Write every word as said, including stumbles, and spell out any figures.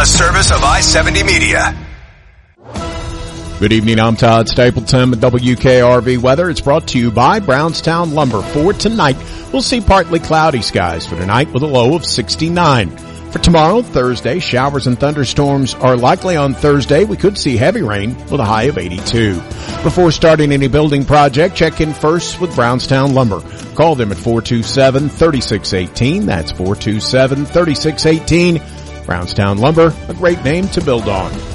a service of I seventy Media. Good evening, I'm Todd Stapleton with W K R V Weather. It's brought to you by Brownstown Lumber. For tonight, we'll see partly cloudy skies for tonight with a low of sixty-nine. For tomorrow, Thursday, showers and thunderstorms are likely on Thursday. We could see heavy rain with a high of eighty-two. Before starting any building project, check in first with Brownstown Lumber. Call them at four two seven, three six one eight. That's four two seven, three six one eight. Brownstown Lumber, a great name to build on.